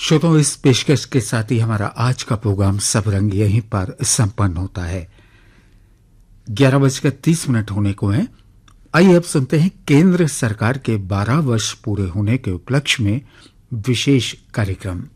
श्रोताओं, इस पेशकश के साथ ही हमारा आज का प्रोग्राम सब रंग यहीं पर संपन्न होता है। 11:30 होने को हैं। आइए अब सुनते हैं केंद्र सरकार के 12 वर्ष पूरे होने के उपलक्ष्य में विशेष कार्यक्रम।